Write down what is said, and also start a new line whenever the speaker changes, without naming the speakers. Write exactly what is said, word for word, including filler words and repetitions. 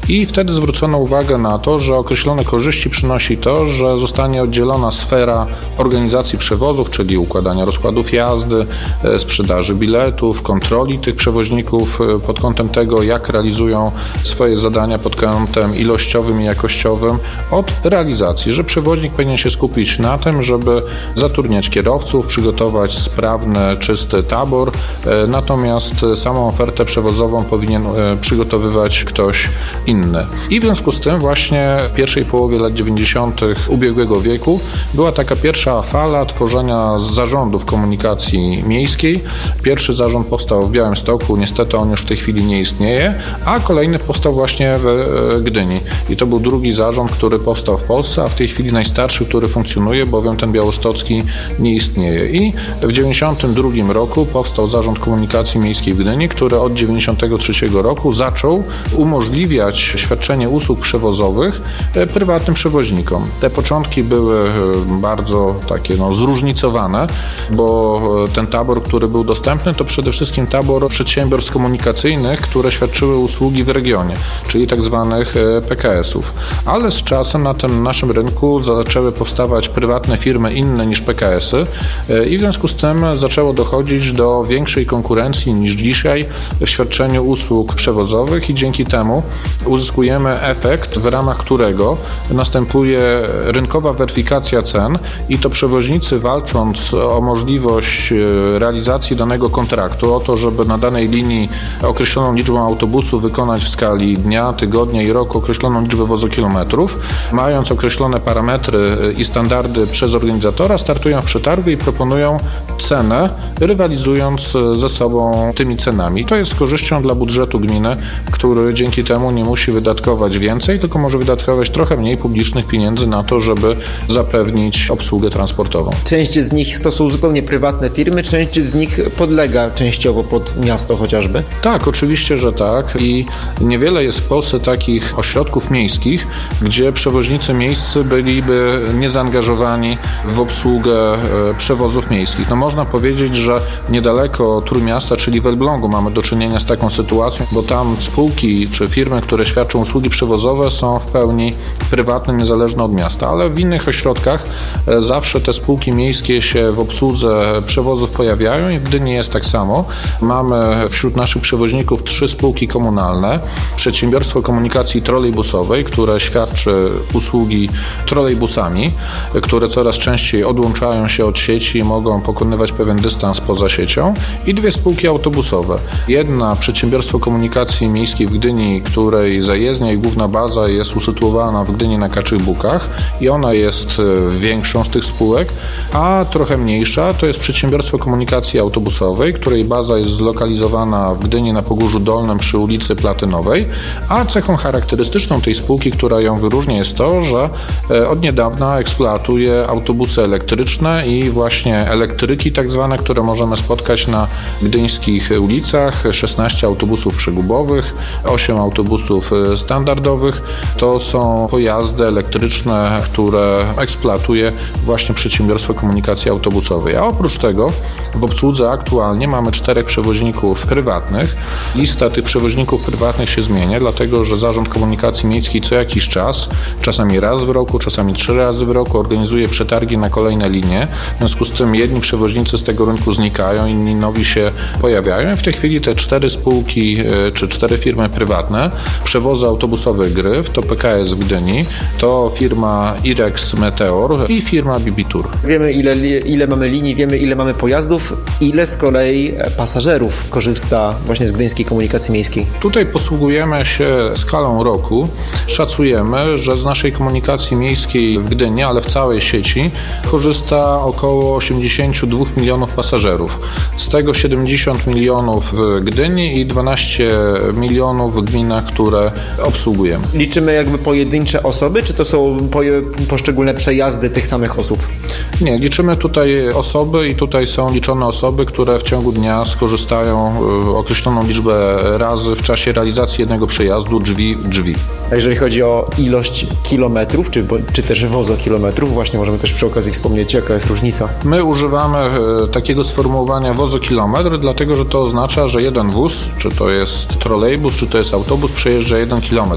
I wtedy zwrócono uwagę na to, że określone korzyści przynosi to, że zostanie oddzielona sfera organizacji przewozów, czyli układania rozkładów jazdy, sprzedaży biletów, kontroli tych przewoźników pod kątem tego, jak realizują swoje zadania pod kątem ilościowym i jakościowym, od realizacji, że przewoźnik powinien się skupić na tym, żeby zatrudniać kierowców, przygotować sprawny, czysty tabor, natomiast samą ofertę przewozową powinien przygotowywać ktoś inny. I w związku z tym właśnie w pierwszej połowie lat dziewięćdziesiątych ubiegłego wieku była taka pierwsza fala tworzenia zarządów komunikacji miejskiej. Pierwszy zarząd powstał w Białymstoku, niestety on już w tej chwili nie istnieje, a kolejny powstał właśnie w Gdyni. I to był drugi zarząd, który powstał w Polsce, a w tej chwili najstarszy, który funkcjonuje, bowiem ten białostocki nie istnieje. I w dziewięćdziesiątym drugim roku powstał Zarząd Komunikacji Miejskiej w Gdyni, który od dziewięćdziesiątego trzeciego roku zaczął umożliwiać świadczenie usług przewozowych prywatnym przewoźnikom. Te początki były bardzo takie no, zróżnicowane, bo ten tabor, który był dostępny, to przede wszystkim tabor przedsiębiorstw komunikacyjnych, które świadczyły usługi w regionie, czyli tak zwanych P K S-ów. Ale z czasem na tym naszym rynku zaczęły powstawać prywatne firmy inne niż P K S-y i w związku z tym zaczęło dochodzić do większej konkurencji niż dzisiaj w świadczeniu usług przewozowych i dzięki temu uzyskujemy efekt, w ramach którego następuje rynkowa weryfikacja cen i to przewoźnicy, walcząc o możliwość realizacji danego kontraktu, o to, żeby na danej linii określoną liczbą autobusów wykonać w skali dnia, tygodnia i roku określoną liczbę wozokilometrów, mając określone parametry i standardy przez organizatora, startują w przetargu i proponują cenę, rywalizując ze sobą tymi cenami. To jest z korzyścią dla budżetu gminy, który dzięki temu nie musi wydatkować więcej, tylko może wydatkować trochę mniej publicznych pieniędzy na to, żeby zapewnić obsługę transportową.
Część z nich to są zupełnie prywatne firmy, część z nich podlega częściowo pod miasto chociażby?
Tak, oczywiście, że tak i niewiele jest w Polsce takich ośrodków miejskich, gdzie przewoźnicy miejscy byliby niezaangażowani w obsługę przewozów miejskich. No można powiedzieć, że niedaleko Trójmiasta, czyli w Elblągu mamy do czynienia z taką sytuacją, bo tam spółki czy firmy, które świadczą usługi przewozowe są w pełni prywatne, niezależne od miasta, ale w innych ośrodkach zawsze te spółki miejskie się w obsłudze przewozów pojawiają i w Gdyni jest tak samo. Mamy wśród naszych przewoźników trzy spółki komunalne. Przedsiębiorstwo Komunikacji Trolejbusowej, które świadczy usługi trolejbusami, które coraz częściej odłączają się od sieci i mogą pokonywać pewien dystans poza siecią, i dwie spółki autobusowe. Jedna Przedsiębiorstwo Komunikacji Miejskiej w Gdyni, której zajezdnia i główna baza jest usytuowana w Gdyni na Kaczych Bukach i ona jest większą z tych spółek, a trochę mniejsza to jest Przedsiębiorstwo Komunikacji Autobusowej, której baza jest zlokalizowana w Gdyni na Pogórzu Dolnym przy ulicy Platynowej, a cechą charakterystyczną tej spółki, która ją wyróżnia, jest to, że od niedawna eksploatuje autobusy elektryczne i właśnie elektryki tak zwane, które możemy spotkać na gdyńskich ulicach, szesnaście autobusów przegubowych, osiem autobusów standardowych. To są pojazdy elektryczne, które eksploatuje właśnie Przedsiębiorstwo Komunikacji Autobusowej. A oprócz tego w obsłudze aktualnie mamy czterech przewoźników prywatnych. Lista tych przewoźników prywatnych się zmienia, dlatego że Zarząd Komunikacji Miejskiej co jakiś czas, czasami raz w roku, czasami trzy razy w roku organizuje przetargi na kolejne linie. W związku z tym jedni przewoźnicy z tego rynku znikają, inni nowi się pojawiają. I w tej chwili te cztery spółki czy cztery firmy prywatne, Przewozy Autobusowe Gryf, to P K S w Gdyni, to firma Irex Meteor i firma Bibitur.
Wiemy ile, ile mamy linii, wiemy ile mamy pojazdów, ile z kolei pasażerów korzysta właśnie z gdyńskiej komunikacji miejskiej.
Tutaj posługujemy się skalą roku. Szacujemy, że z naszej komunikacji miejskiej w Gdyni, ale w całej sieci, korzysta około osiemdziesiąt dwa milionów pasażerów. Z tego siedemdziesiąt milionów w Gdyni i dwanaście milionów w gminach, które obsługujemy.
Liczymy jakby pojedyncze osoby, czy to są poszczególne przejazdy tych samych osób?
Nie, liczymy tutaj osoby i tutaj są liczone osoby, które w ciągu dnia skorzystają określoną liczbę razy w czasie realizacji jednego przejazdu drzwi w drzwi.
A jeżeli chodzi o ilość kilometrów, czy, czy też wozokilometrów, właśnie możemy też przy okazji wspomnieć, jaka jest różnica?
My używamy takiego sformułowania wozokilometr, dlatego że to oznacza, że jeden wóz, czy to jest trolejbus, czy to jest autobus, przejeżdża jeden kilometr.